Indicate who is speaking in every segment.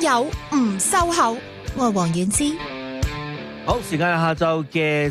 Speaker 1: 有唔收口。我係黃婉之。
Speaker 2: 好，時間係下晝嘅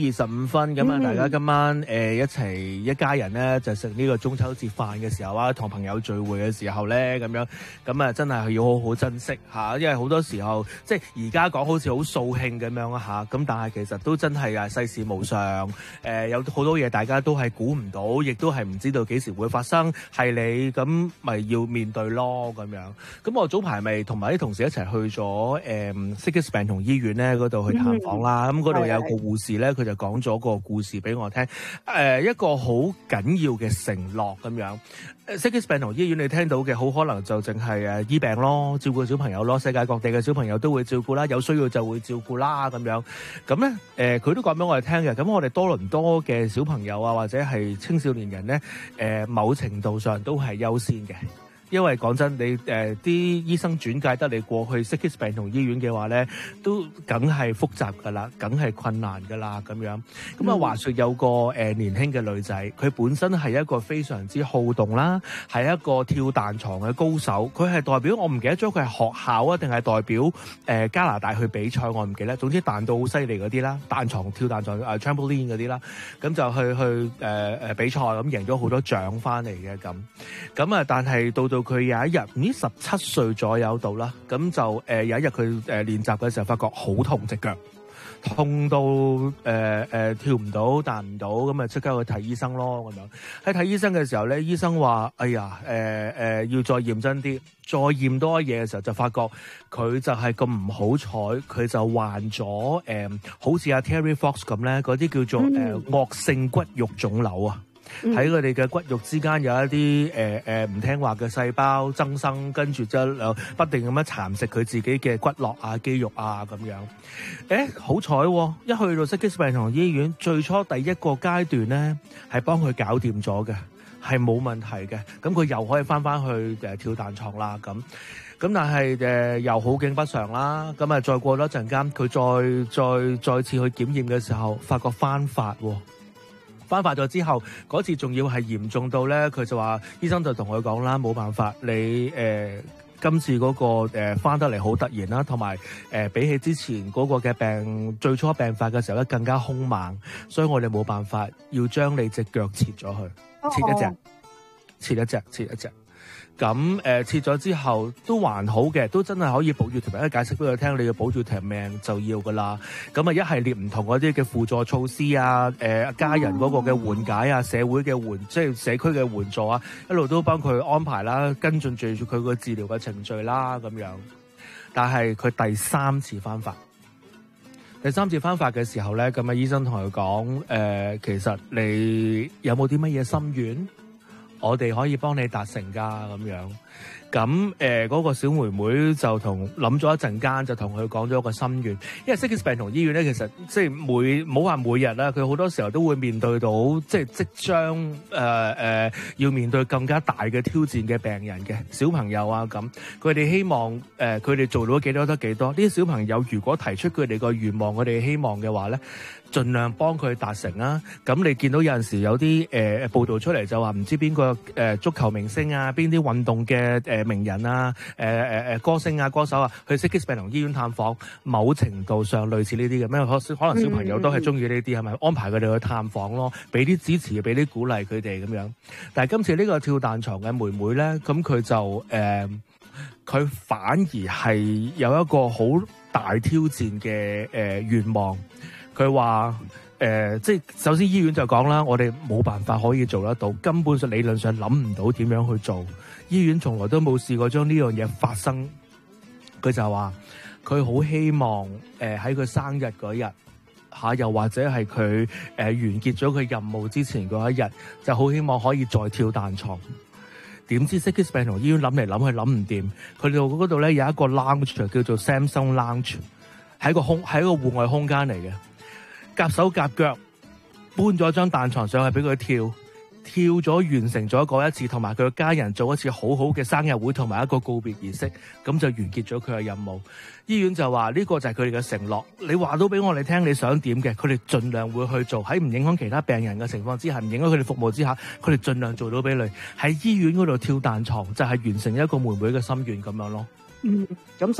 Speaker 2: 4:25，咁啊，大家今晚一齊一家人咧就食呢個中秋節飯嘅時候啊，同朋友聚會嘅時候咧，咁樣咁啊，真係要好好珍惜嚇，因為好多時候即係而家講好似好掃興咁樣啊嚇，咁但係其實都真係啊世事無常，有好多嘢大家都係估唔到，亦都係唔知道幾時會發生，係你咁咪要面對咯咁樣。咁我早排咪同埋啲同事一齊去咗Sigisband 同醫院咧嗰度去探訪啦，咁嗰度有個護士咧，佢就講咗個故事俾我聽，一個好緊要嘅承諾咁樣。Sigisband 同醫院你聽到嘅好可能就淨係醫病咯，照顧小朋友咯，世界各地嘅小朋友都會照顧啦，有需要就會照顧啦咁樣。咁咧佢都講俾我哋聽嘅，咁我哋多倫多嘅小朋友啊，或者係青少年人咧，某程度上都係優先嘅。因為講真，你啲醫生轉介得你過去 Sigisband 同醫院嘅話咧，都梗係複雜噶啦，梗係困難噶啦咁樣。咁啊，話說有個年輕嘅女仔，佢本身係一個非常之好動啦，係一個跳彈床嘅高手。佢係代表我唔記得咗佢係學校啊，定係代表加拿大去比賽，我唔記得。總之彈到好犀利嗰啲啦，跳彈床trampoline 嗰啲啦，咁就去比賽，咁贏咗好多獎翻嚟嘅咁。咁啊，但係到佢有一日唔知17歲左右度啦，咁就有一日佢練習嘅時候，發覺好痛隻腳，痛到跳唔到彈唔到，咁啊即刻去睇醫生咯咁樣。喺睇醫生嘅時候咧，醫生話：哎呀要再驗真啲，再驗多嘢嘅時候就發覺佢就係咁唔好彩，佢就患咗好似阿 Terry Fox 咁咧，嗰啲叫做惡性骨肉腫瘤啊。喺佢哋嘅骨肉之間有一啲唔聽話嘅細胞增生，跟住就不定咁樣蠶食佢自己嘅骨骼啊、肌肉啊咁樣。好彩一去到 Sigisband 同醫院，最初第一個階段咧係幫佢搞掂咗嘅，係冇問題嘅。咁佢又可以翻去跳彈床啦咁。咁但係又好景不常啦。咁啊再過咗一陣間，佢再次去檢驗嘅時候，發覺翻發喎。翻發咗之後，嗰次仲要係嚴重到咧，佢就話醫生就同佢講啦，冇辦法，你今次嗰個翻得嚟好突然啦，同埋比起之前嗰個嘅最初病發嘅時候咧更加兇猛，所以我哋冇辦法要將你隻腳切咗去，切一隻。咁切咗之後都還好嘅，都真係可以保住條命。解釋俾佢聽，你要保住條命就要噶啦。咁啊一系列唔同嗰啲嘅輔助措施啊，家人嗰個嘅緩解啊，社會嘅即係社區嘅援助啊，一路都幫佢安排啦，跟進住佢個治療嘅程序啦咁樣。但係佢第三次翻發嘅時候咧，咁啊醫生同佢講，其實你有冇啲乜嘢心願？我哋可以幫你達成㗎咁樣。咁嗰個小妹妹就諗咗一陣間，就同佢講咗一個心願。因為 Sigisband 同醫院咧，其實即係唔好話每日啦，佢好多時候都會面對到即將要面對更加大嘅挑戰嘅病人嘅小朋友啊咁。佢哋希望佢哋做到幾多得幾多。呢啲小朋友如果提出佢哋個願望，佢哋希望嘅話咧，盡量幫佢達成啦。咁你見到有陣時有啲報道出嚟就話唔知邊個足球明星啊，邊啲運動嘅名人啊，歌星啊、歌手啊，去 Sigisband 同醫院探訪，某程度上類似呢啲嘅咩？可能小朋友都係中意呢啲，係咪安排佢哋去探訪咯，俾啲支持，俾啲鼓勵佢哋咁樣。但係今次呢個跳彈床嘅妹妹咧，咁佢就佢反而係有一個好大挑戰嘅願望。佢話即係首先醫院就講啦，我哋冇辦法可以做得到，根本上理論上諗唔到點樣去做。醫院從來都冇試過將呢樣嘢發生。佢就話佢好希望喺佢生日嗰日又或者係佢完結咗佢任務之前嗰一日，就好希望可以再跳彈床。點知 Sigisband 同醫院諗嚟諗去諗唔掂，佢哋嗰度咧有一個 lounge 叫做 Samsung Lounge， 係一個戶外空間嚟嘅。夾手夾腳搬咗張彈床上去俾佢跳咗完成咗嗰一次，同埋佢嘅家人做一次好好嘅生日會同埋一個告別儀式，咁就完結咗佢嘅任務。醫院就話呢個就係佢哋嘅承諾，你話到俾我哋聽你想點嘅，佢哋盡量會去做，喺唔影響其他病人嘅情況之下，唔影響佢哋服務之下，佢哋盡量做到俾你。喺醫院嗰度跳彈床就係完成一個妹妹嘅心願咁樣咯。
Speaker 3: 咁